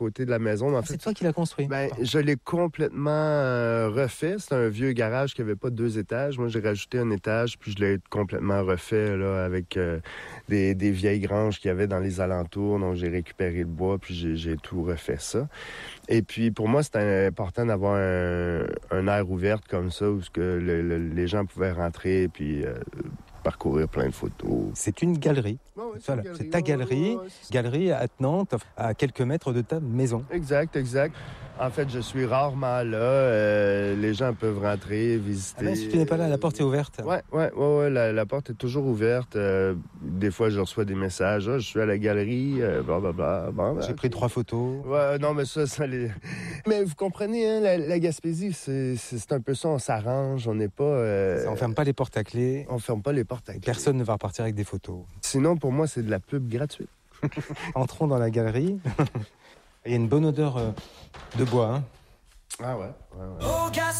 côté de la maison. Mais en fait, c'est toi qui l'as construit? Je l'ai complètement refait. C'est un vieux garage qui avait pas 2 étages. Moi, j'ai rajouté un étage, puis je l'ai complètement refait là, avec des vieilles granges qu'il y avait dans les alentours. Donc, j'ai récupéré le bois, puis j'ai tout refait ça. Et puis, pour moi, c'était important d'avoir un air ouvert comme ça, où les gens pouvaient rentrer, puis parcourir plein de photos. C'est une galerie. Ouais, Voilà. C'est ta galerie, galerie attenante à quelques mètres de ta maison. Exact. En fait, je suis rarement là. Les gens peuvent rentrer, visiter. Si tu n'es pas là, la porte est ouverte. Ouais. La porte est toujours ouverte. Des fois, je reçois des messages. Je suis à la galerie, blablabla. J'ai pris 3 photos. Ouais, non, mais ça Mais vous comprenez, hein, la Gaspésie, c'est un peu ça. On s'arrange, on n'est pas... Ça, on ferme pas les portes à clé. On ferme pas les portes à clé. Personne ne va repartir avec des photos. Sinon, pour moi, c'est de la pub gratuite. Entrons dans la galerie. Il y a une bonne odeur de bois. Ah ouais. Oh,